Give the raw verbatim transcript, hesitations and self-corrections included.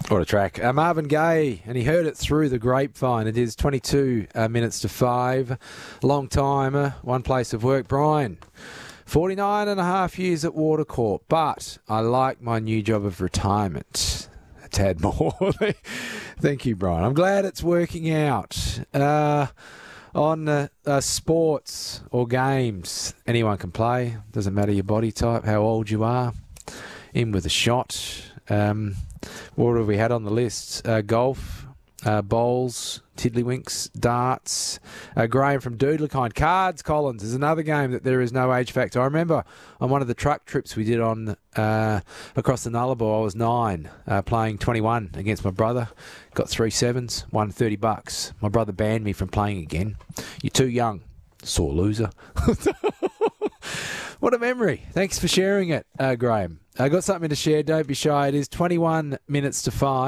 What a track. Uh, Marvin Gaye, and he heard it through the grapevine. It is twenty-two uh, minutes to five. Long timer, one place of work. Brian, forty-nine and a half years at Watercorp, but I like my new job of retirement a tad more. Thank you, Brian. I'm glad it's working out. Uh, on uh, uh, sports or games, anyone can play. Doesn't matter your body type, how old you are. In with a shot. Um, what have we had on the list? Uh, golf, uh, bowls, tiddlywinks, darts. Uh, Graham from Doodlekind. Cards, Collins, is another game that there is no age factor. I remember on one of the truck trips we did on uh, across the Nullarbor, I was nine, uh, playing twenty-one against my brother. Got three sevens, won thirty bucks. My brother banned me from playing again. You're too young. Sore loser. What a memory. Thanks for sharing it, uh, Graham. I got something to share. Don't be shy. It is twenty-one minutes to five.